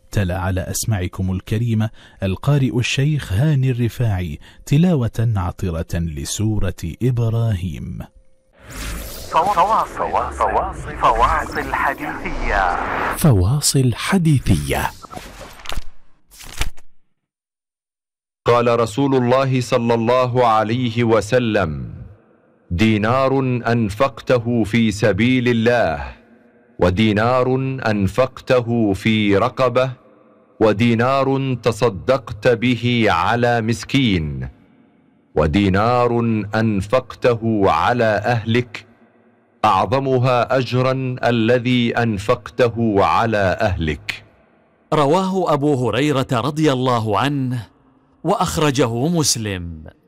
تلا على أسماعكم الكريمة القارئ الشيخ هاني الرفاعي تلاوة عطرة لسورة إبراهيم. فواصل حديثية. فواصل حديثية. قال رسول الله صلى الله عليه وسلم: دينار أنفقته في سبيل الله، ودينار أنفقته في رقبة، ودينار تصدقت به على مسكين، ودينار أنفقته على أهلك، أعظمها أجرا الذي أنفقته على أهلك. رواه أبو هريرة رضي الله عنه وأخرجه مسلم.